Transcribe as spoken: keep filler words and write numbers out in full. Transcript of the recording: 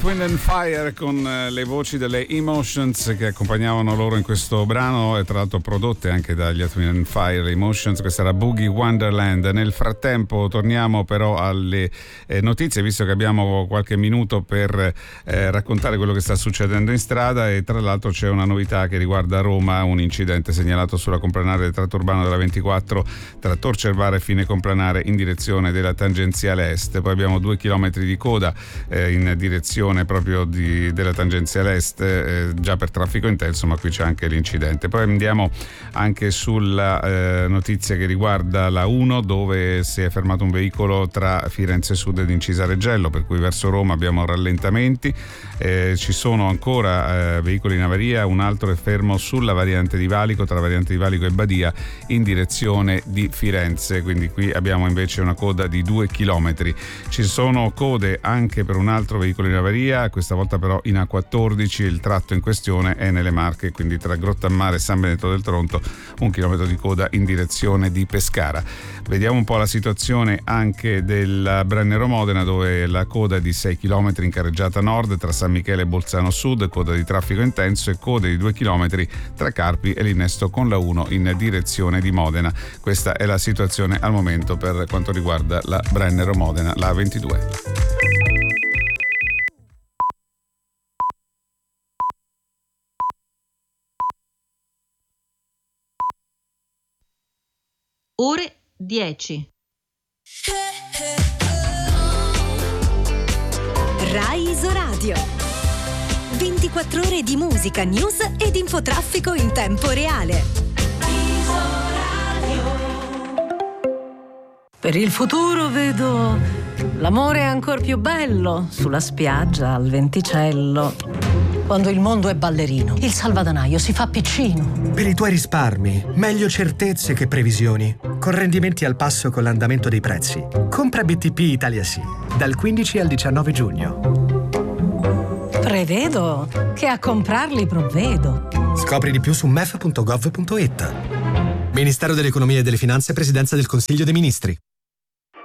Earth, Wind and Fire con le voci delle Emotions che accompagnavano loro in questo brano, e tra l'altro prodotte anche dagli Earth, Wind and Fire, le Emotions. Questa era Boogie Wonderland. Nel frattempo torniamo però alle eh, notizie, visto che abbiamo qualche minuto per eh, raccontare quello che sta succedendo in strada, e tra l'altro c'è una novità che riguarda Roma, un incidente segnalato sulla complanare del tratto urbano della ventiquattro tra Tor Cervara e Fine Complanare in direzione della tangenziale est. Poi abbiamo due chilometri di coda eh, in direzione proprio di, della tangenziale est, eh, già per traffico intenso, ma qui c'è anche l'incidente. Poi andiamo anche sulla eh, notizia che riguarda la uno, dove si è fermato un veicolo tra Firenze Sud ed Incisa Reggello, per cui verso Roma abbiamo rallentamenti. Eh, ci sono ancora eh, veicoli in avaria, un altro è fermo sulla variante di Valico, tra variante di Valico e Badia in direzione di Firenze, quindi qui abbiamo invece una coda di due chilometri. Ci sono code anche per un altro veicolo in avaria, questa volta però in A quattordici, il tratto in questione è nelle Marche, quindi tra Grottammare e San Benedetto del Tronto un chilometro di coda in direzione di Pescara. Vediamo un po' la situazione anche del Brennero Modena, dove la coda è di sei chilometri in carreggiata nord tra San Michele e Bolzano Sud, coda di traffico intenso, e code di due chilometri tra Carpi e l'innesto con la uno in direzione di Modena. Questa è la situazione al momento per quanto riguarda la Brennero Modena, la A ventidue. Ore dieci. Rai Isoradio. ventiquattro ore di musica, news ed infotraffico in tempo reale. Per il futuro vedo l'amore ancor più bello sulla spiaggia al venticello. Quando il mondo è ballerino, il salvadanaio si fa piccino. Per i tuoi risparmi, meglio certezze che previsioni. Con rendimenti al passo con l'andamento dei prezzi. Compra B T P Italia Sì, dal quindici al diciannove giugno. Prevedo che a comprarli provvedo. Scopri di più su m e f punto gov punto it. Ministero dell'Economia e delle Finanze, Presidenza del Consiglio dei Ministri.